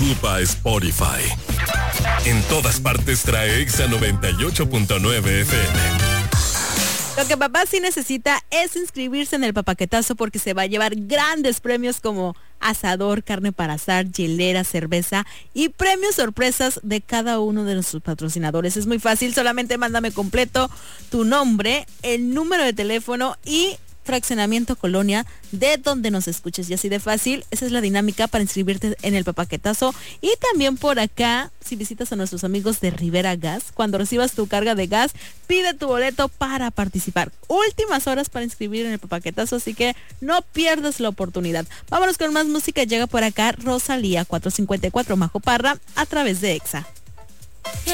Upa Spotify. En todas partes trae Exa 98.9 FM. Lo que papá sí necesita es inscribirse en el papaquetazo porque se va a llevar grandes premios como asador, carne para asar, hielera, cerveza y premios sorpresas de cada uno de nuestros patrocinadores. Es muy fácil, solamente mándame completo tu nombre, el número de teléfono y fraccionamiento colonia de donde nos escuches, y así de fácil. Esa es la dinámica para inscribirte en el papaquetazo. Y también por acá, si visitas a nuestros amigos de Rivera Gas, cuando recibas tu carga de gas, pide tu boleto para participar. Últimas horas para inscribir en el papaquetazo, así que no pierdas la oportunidad. Vámonos con más música. Llega por acá Rosalía 454 Majo Parra a través de Exa.